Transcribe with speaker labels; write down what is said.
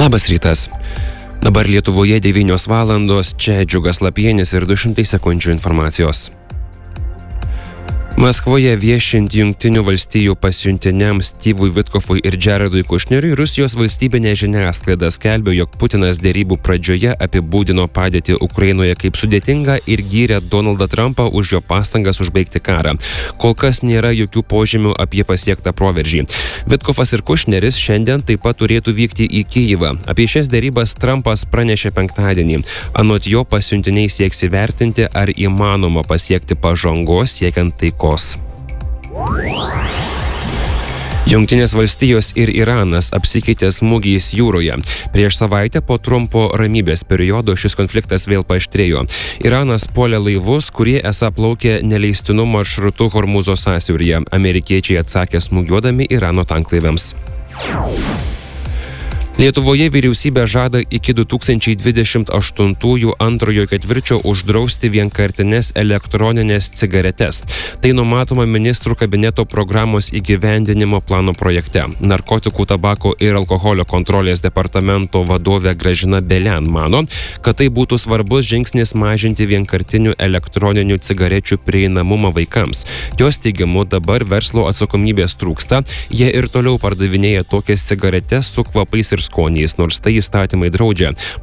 Speaker 1: Labas rytas. Dabar Lietuvoje 9 valandos, čia Džiugas Lapienis ir 200 sekundžių informacijos. Maskvoje viešint Jungtinių valstijų pasiuntiniams Styvui Vitkofui ir Jaredui Kušneriui, Rusijos valstybinė žiniasklaida skelbė, jog Putinas derybų pradžioje apibūdino padėtį Ukrainoje kaip sudėtingą ir gyrė Donaldą Trumpą už jo pastangas užbaigti karą. Kol kas nėra jokių požymių apie pasiektą proveržį. Vitkofas ir Kušneris šiandien taip pat turėtų vykti į Kijivą. Apie šias derybas Trumpas pranešė penktadienį. Anot jo pasiuntiniai sieks įvertinti, ar įmanoma pasiekti pažangos siekiant taikos. Jungtinės valstijos ir Iranas apsikeitė smūgiais jūroje. Prieš savaitę po trumpo ramybės periodo šis konfliktas vėl paaštrėjo. Iranas puolė laivus, kurie esą plaukė neleistinu maršrutu Hormūzo sąsiauryje. Amerikiečiai atsakė smūgiuodami Irano tanklaiviams. Lietuvoje vyriausybė žada iki 2028 antrojo ketvirčio uždrausti vienkartines elektroninės cigaretes. Tai numatoma ministrų kabineto programos įgyvendinimo plano projekte. Narkotikų, tabako ir alkoholio kontrolės departamento vadovė Gražina Belian mano, kad tai būtų svarbus žingsnis mažinti vienkartinių elektroninių cigarečių prieinamumą vaikams. Jos teigimu dabar verslo atsakomybės trūksta, jie ir toliau pardavinėja tokias cigaretes su kvapais ir skoniais, nors tai įstatymai draudžia.